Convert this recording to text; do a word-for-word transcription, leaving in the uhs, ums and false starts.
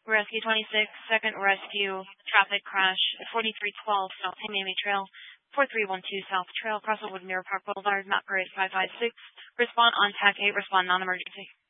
Rescue twenty-six, second rescue, traffic crash at forty-three twelve South Miami Trail, four three one two South Trail, Crossroad Mirror Park Boulevard, map grade five five six. Respond on T A C eight, respond non-emergency.